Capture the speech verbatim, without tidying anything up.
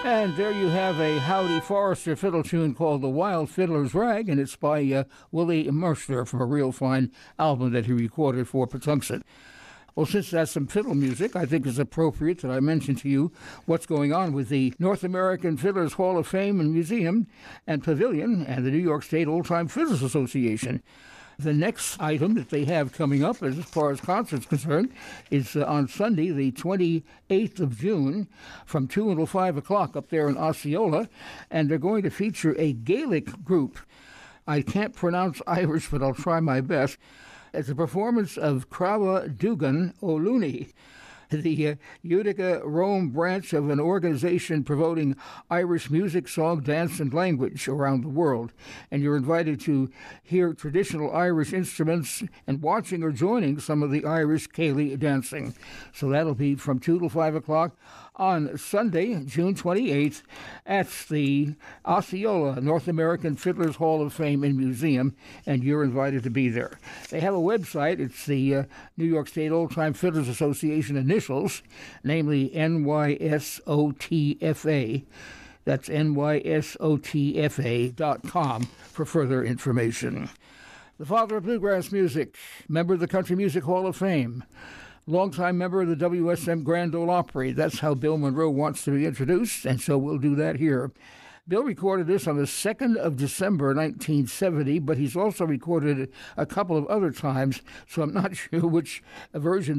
And there you have a Howdy Forrester fiddle tune called The Wild Fiddler's Rag, and it's by uh, Willie Mercer from a real fine album that he recorded for Patuxent. Well, since that's some fiddle music, I think it's appropriate that I mention to you what's going on with the North American Fiddlers Hall of Fame and Museum and Pavilion and the New York State Old-Time Fiddlers Association. The next item that they have coming up, as far as concerts concerned, is uh, on Sunday, the twenty-eighth of June, from two until five o'clock up there in Osceola, and they're going to feature a Gaelic group. I can't pronounce Irish, but I'll try my best. It's a performance of Crabba Dugan O'Looney, the uh, Utica Rome branch of an organization promoting Irish music, song, dance, and language around the world. And you're invited to hear traditional Irish instruments and watching or joining some of the Irish Cayley dancing. So that'll be from two to five o'clock on Sunday, June twenty-eighth, at the Osceola North American Fiddlers Hall of Fame and Museum, and you're invited to be there. They have a website. It's the uh, New York State Old-Time Fiddlers Association initials, namely N Y S O T F A. That's N Y S O T F A dot com for further information. The father of bluegrass music, member of the Country Music Hall of Fame, longtime member of the W S M Grand Ole Opry. That's how Bill Monroe wants to be introduced, and so we'll do that here. Bill recorded this on the second of December, nineteen seventy, but he's also recorded it a couple of other times, so I'm not sure which version